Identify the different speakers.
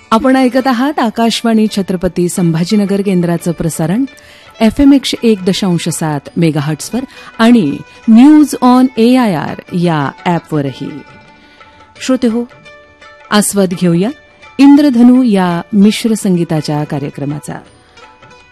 Speaker 1: आपण ऐकत आहात आकाशवाणी छत्रपती संभाजीनगर केंद्राचं प्रसारण FM 101.7 मेगाहर्ट्झवर आणि न्यूज ऑन AIR या ॲपवरही. श्रोतेहो, आस्वाद घेऊया इंद्रधनू या मिश्र संगीताच्या कार्यक्रमाचा.